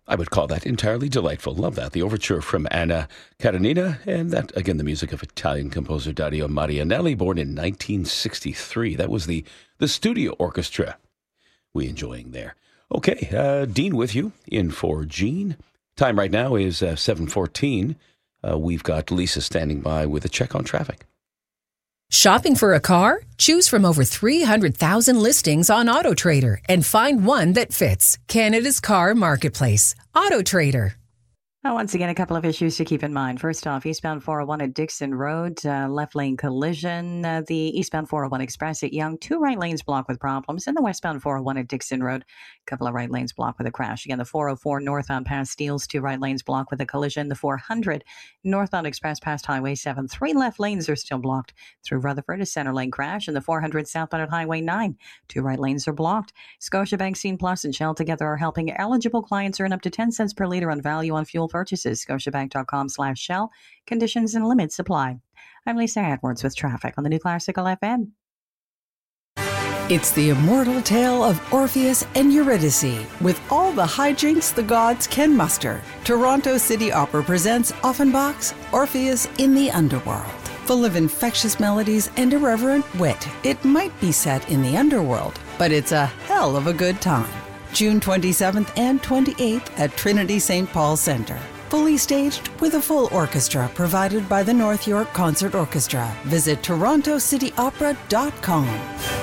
I would call that entirely delightful. Love that. The overture from Anna Karenina, and that, again, the music of Italian composer Dario Marianelli, born in 1963. That was the studio orchestra we enjoying there. Okay, Dean with you, in for Gene. Time right now is 7:14. We've got Lisa standing by with a check on traffic. Shopping for a car? Choose from over 300,000 listings on AutoTrader and find one that fits. Canada's car marketplace. AutoTrader. Once again, a couple of issues to keep in mind. First off, eastbound 401 at Dixon Road, left lane collision. The eastbound 401 Express at Yonge, 2 right lanes blocked with problems. And the westbound 401 at Dixon Road, a couple of right lanes blocked with a crash. Again, the 404 northbound past Steeles, 2 right lanes blocked with a collision. The 400 northbound Express past Highway 7, 3 left lanes are still blocked through Rutherford, a center lane crash. And the 400 southbound at Highway 9, 2 right lanes are blocked. Scotiabank, Scene Plus, and Shell together are helping eligible clients earn up to 10 cents per liter on value on fuel purchases. Scotiabank.com/Shell. Conditions and limits apply. I'm Lisa Edwards with traffic on the New Classical FM. It's the immortal tale of Orpheus and Eurydice, with all the hijinks the gods can muster. Toronto City Opera presents Offenbach's Orpheus in the Underworld. Full of infectious melodies and irreverent wit, it might be set in the underworld, but it's a hell of a good time. June 27th and 28th at Trinity St. Paul Centre. Fully staged with a full orchestra provided by the North York Concert Orchestra. Visit TorontoCityOpera.com.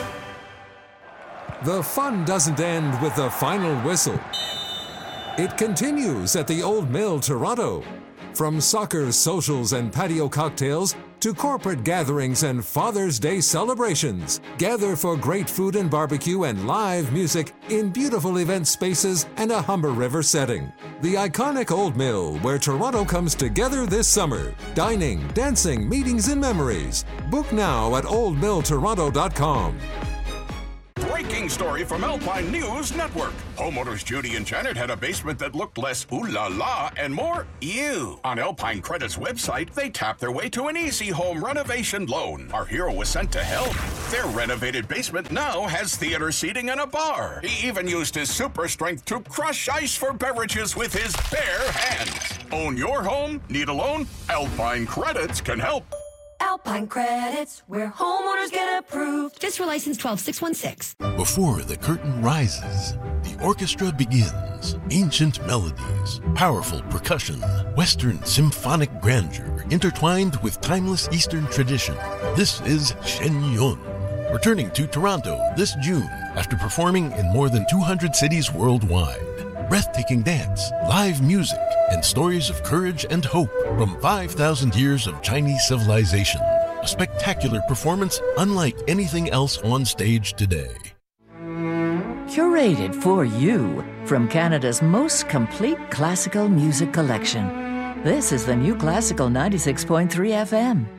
The fun doesn't end with the final whistle. It continues at the Old Mill, Toronto. From soccer, socials, and patio cocktails to corporate gatherings and Father's Day celebrations, gather for great food and barbecue and live music in beautiful event spaces and a Humber River setting. The iconic Old Mill, where Toronto comes together this summer. Dining, dancing, meetings, and memories. Book now at oldmilltoronto.com. Breaking story from Alpine News Network. Homeowners Judy and Janet had a basement that looked less ooh la la and more ew. On Alpine Credit's website, they tapped their way to an easy home renovation loan. Our hero was sent to help. Their renovated basement now has theater seating and a bar. He even used his super strength to crush ice for beverages with his bare hands. Own your home? Need a loan? Alpine Credits can help. Alpine Credits, where homeowners get approved. FSRA license 12616. Before the curtain rises, the orchestra begins. Ancient melodies, powerful percussion, Western symphonic grandeur, intertwined with timeless Eastern tradition. This is Shen Yun, returning to Toronto this June after performing in more than 200 cities worldwide. Breathtaking dance, live music, and stories of courage and hope from 5,000 years of Chinese civilization. A spectacular performance unlike anything else on stage today. Curated for you from Canada's most complete classical music collection. This is the New Classical 96.3 FM.